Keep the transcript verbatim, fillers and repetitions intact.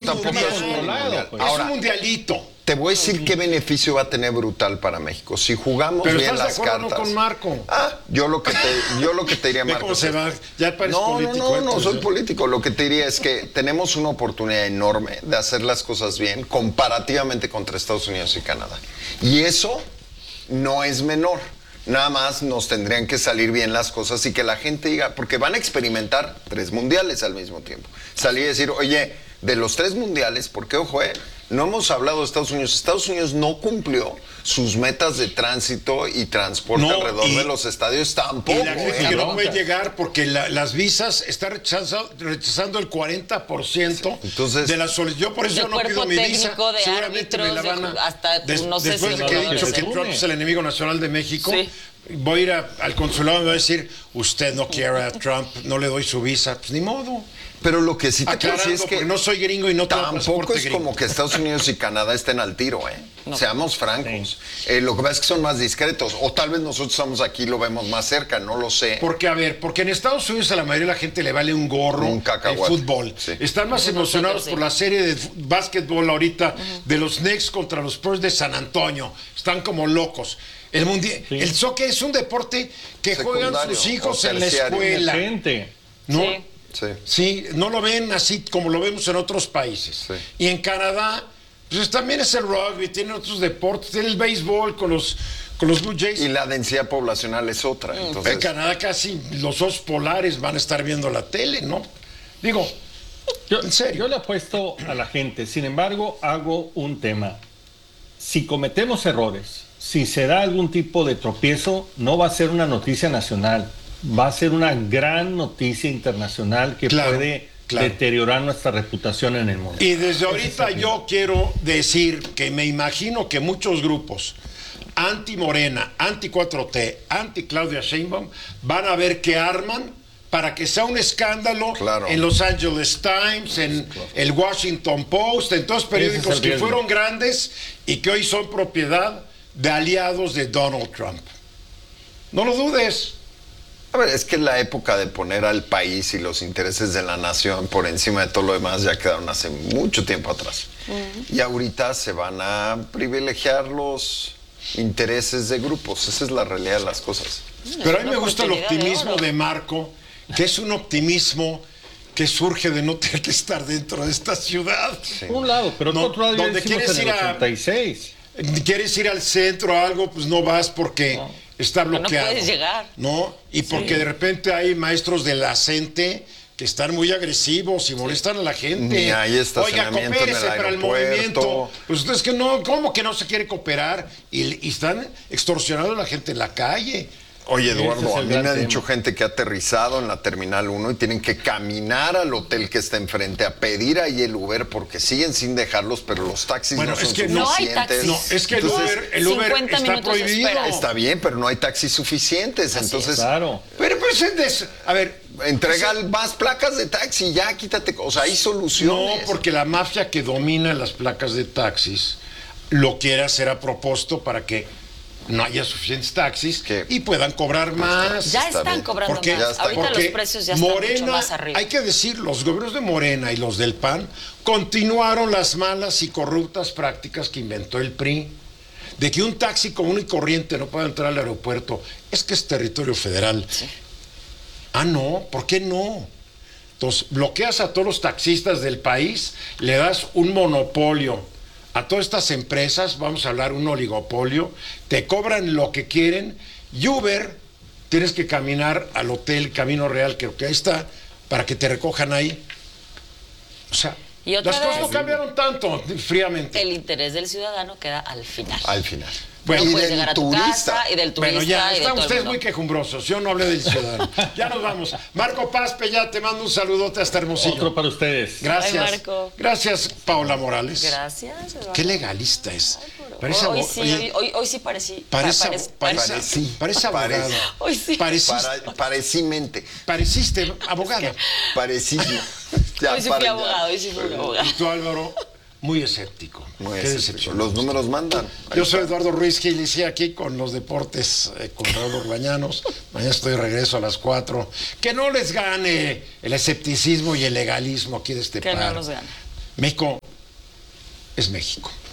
tampoco mundial. es un mundial. Pues. Ahora, es un mundialito. Te voy a decir qué beneficio va a tener brutal para México. Si jugamos Pero bien ¿estás las de acuerdo cartas. No con Marco? Ah, yo lo que te, yo lo que te diría, Marco. ¿Cómo se va? Ya pareces no, político. No, no, no, entonces, soy ¿no? político. Lo que te diría es que tenemos una oportunidad enorme de hacer las cosas bien comparativamente contra Estados Unidos y Canadá. Y eso no es menor. Nada más nos tendrían que salir bien las cosas y que la gente diga, porque van a experimentar tres mundiales al mismo tiempo. Salir y decir, oye, de los tres mundiales, porque ojo, eh, no hemos hablado de Estados Unidos. Estados Unidos no cumplió sus metas de tránsito y transporte No, alrededor y- de los estadios tampoco. Y la gente eh. que no puede llegar porque la- las visas están rechazando, rechazando el cuarenta por ciento Entonces, de las solicitudes. Yo por eso de yo no cuerpo pido mi visa. técnico, de Seguramente me la árbitros, van de- a... hasta, des- no sé después si de lo que he van a dicho que hacer. Trump es el enemigo nacional de México, Sí. voy a ir a- al consulado y me va a decir, usted no quiere a Trump, no le doy su visa. Pues ni modo. Pero lo que sí te puedo Aclarando, decir es que porque no soy gringo y no tengo tampoco pasaporte es gringo. como que Estados Unidos y Canadá estén al tiro, ¿eh? No. Seamos francos. Eh, lo que pasa es que son más discretos. O tal vez nosotros estamos aquí y lo vemos más cerca, no lo sé. Porque, a ver, porque en Estados Unidos a la mayoría de la gente le vale un gorro Un el cacahuate. fútbol. Sí. Están más Nosotros emocionados sí. por la serie de fu- básquetbol ahorita de los Knicks contra los Spurs de San Antonio. Están como locos. El, mundi- Sí. el soccer es un deporte que juegan Secundario sus hijos o en la terciario. escuela. Gente. ¿No? Sí. Sí. Sí, no lo ven así como lo vemos en otros países. Sí. Y en Canadá, pues también es el rugby, tienen otros deportes, tiene el béisbol con los, con los Blue Jays. Y la densidad poblacional es otra. Entonces, En Canadá casi los osos polares van a estar viendo la tele, ¿no? Digo, Yo, en serio. yo le apuesto a la gente. Sin embargo, hago un tema. Si cometemos errores, si se da algún tipo de tropiezo, no va a ser una noticia nacional. Va a ser una gran noticia internacional que Claro, puede claro. deteriorar nuestra reputación en el mundo. Y desde ahorita yo quiero decir que me imagino que muchos grupos anti Morena, anti cuatro T, anti Claudia Sheinbaum van a ver qué arman para que sea un escándalo Claro. en Los Angeles Times, en el Washington Post, en todos los periódicos Ese es el que riesgo. fueron grandes y que hoy son propiedad de aliados de Donald Trump. No lo dudes. a ver, es que la época de poner al país y los intereses de la nación por encima de todo lo demás ya quedaron hace mucho tiempo atrás. Y ahorita se van a privilegiar los intereses de grupos. Esa es la realidad de las cosas. Pero a Es mí una me gusta el oportunidad de optimismo oro. de Marco, que es un optimismo que surge de no tener que estar dentro de esta ciudad. Por un lado, pero No, por otro lado ya donde decimos quieres en el ir a- ochenta y seis. Quieres ir al centro o algo, pues no vas porque No. está no bloqueado. puedes llegar. ¿No? Y porque de repente hay maestros de la CENTE que están muy agresivos y molestan a la gente. Ni hay Oiga, estacionamiento en coopérese el para el aeropuerto. movimiento. Pues entonces que no, ¿cómo que no se quiere cooperar? Y, y están extorsionando a la gente en la calle. Oye, Ese Eduardo, es a el mí gran me ha tema. dicho gente que ha aterrizado en la Terminal uno y tienen que caminar al hotel que está enfrente a pedir ahí el Uber porque siguen sin dejarlos, pero los taxis Bueno, no es son que no hay suficientes. taxis. No, es que el Entonces, Uber, el Uber cincuenta está minutos de prohibido. espera. está bien, pero no hay taxis suficientes. Entonces, Claro. Pero pues es de eso. A ver, entrega más placas de taxi, ya quítate. O sea, hay no, soluciones. porque la mafia que domina las placas de taxis lo quiere hacer a propósito para que no haya suficientes taxis ¿Qué? y puedan cobrar más. Ya Está están bien. cobrando Porque, más. ya está. Ahorita porque los precios ya están Morena, mucho más arriba. hay que decir, los gobiernos de Morena y los del P A N continuaron las malas y corruptas prácticas que inventó el P R I. De que un taxi común y corriente no pueda entrar al aeropuerto, es que es territorio federal. Ah, no, ¿por qué no? Entonces, bloqueas a todos los taxistas del país, le das un monopolio a todas estas empresas, vamos a hablar un oligopolio, te cobran lo que quieren, y Uber, tienes que caminar al hotel Camino Real, creo que ahí está, para que te recojan ahí. O sea, Y otra las cosas vez- no cambiaron tanto, fríamente. El interés del ciudadano queda al final. Al final. Bueno, No y puedes del llegar a tu turista. casa y del turista Bueno, ya, y de están todo el ustedes mundo. muy quejumbrosos. Yo no hablé del ciudadano. Ya nos vamos. Marco Pazpe, ya te mando un saludote hasta Hermosillo. Otro para ustedes. Gracias. Ay, Marco. Gracias, Paola Morales. Gracias, Eduardo. Qué legalista es. Hoy, Parece hoy abo- sí, oye, hoy, hoy, hoy sí parecí. parece, parece- parece, parece- parece abogado. parece. Hoy sí. Pareciste, Para, parecímente. pareciste abogada. Parecísimo. Ya, Hoy sí para fui ya. abogado, hoy sí fui abogado. Y tú, Álvaro, muy escéptico. Muy Qué escéptico. decepción. Los números mandan. Ahí Yo soy está. Eduardo Ruiz Gil y sí, aquí con los deportes, eh, con Raúl Urbañanos. Mañana estoy de regreso a las cuatro. Que no les gane el escepticismo y el legalismo aquí de este Que no par. nos gane. México es México.